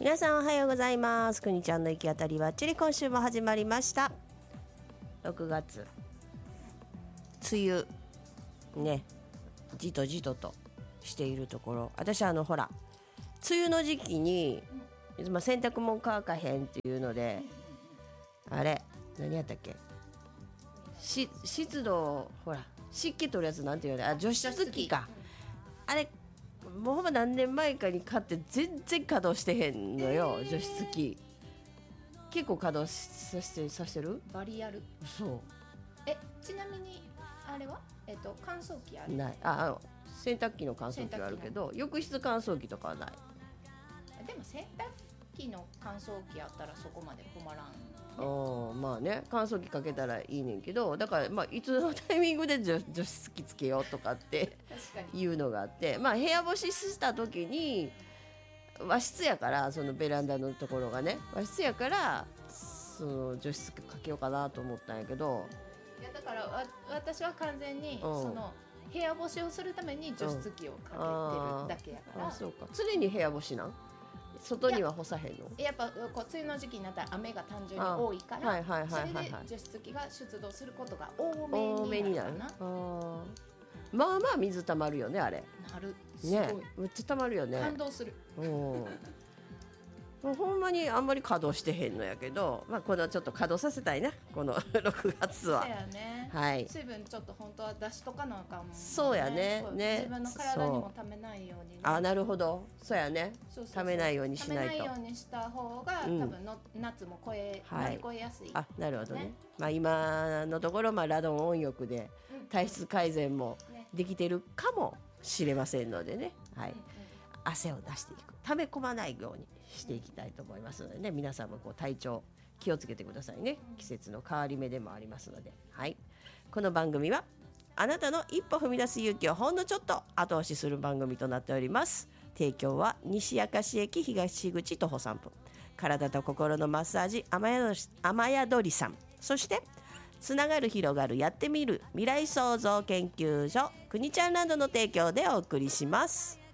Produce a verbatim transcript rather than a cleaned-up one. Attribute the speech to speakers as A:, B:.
A: 皆さんおはようございます。くにちゃんの行き当たりばっちり、今週も始まりました。ろくがつ梅雨ね、じとじととしているところ、私あのほら梅雨の時期に、まあ、洗濯物乾かへんっていうので、あれ何やったっけ、し湿度ほら湿気取るやつなんていうの、あ除湿機か、あれもうほんま何年前かに買って全然稼働してへんのよ、えー、除湿機結構稼働させてさせてる
B: バリアル。
A: そう
B: えちなみにあれは、えっと、乾燥機ある？
A: ない。ああの洗濯機の乾燥機はあるけど、浴室乾燥機とかはない。
B: でも洗濯機の乾燥機あったらそこまで困らん、ね、
A: おまあね、乾燥機かけたらいいねんけど、だから、まあ、いつのタイミングで除除湿機つけようとかっていうのがあって、まあ、部屋干しした時に和室やから、そのベランダのところがね和室やから、その除湿機かけようかなと思ったんやけど、
B: いやだからわ私は完全にその部屋干しをするために除湿機をかけてるだけやから、
A: うん、ああそうか。常に部屋干しなん？外には干さへんの？
B: やっぱこう梅雨の時期になったら雨が単純に多いから、それで除湿機が出動することが多めになるかな。
A: あまあまあ水たまるよね、あれ。
B: なる、すごい、
A: ね、めっちゃたまるよね。
B: 感動する。
A: もうほんまにあんまり稼働してへんのやけど、まあ、このちょっと稼働させたいな、このろくがつは。
B: そうやね、はい、水分ちょっと本当は出しとかなあかんもんね。
A: そうやね、ね、
B: 自分の体にもためないように、ね、
A: あ、なるほど、そうやね、そうそうそう、ためないようにしないと。ためない
B: ようにした方が、うん、多分の夏も超え、乗り越えやすい、ね、
A: あ、なるほどね。まあ、今のところ、まあ、ラドン温浴で体質改善もできてるかもしれませんのでね、はい、うんうん、汗を出していく、溜め込まないようにしていきたいと思いますのでね、皆さんもこう体調気をつけてくださいね。季節の変わり目でもありますので、はい、この番組はあなたの一歩踏み出す勇気をほんのちょっと後押しする番組となっております。提供は西明石駅東口徒歩さんぷん、体と心のマッサージ雨宿り、雨宿りさん、そしてつながる広がるやってみる未来創造研究所くにちゃんランドの提供でお送りします。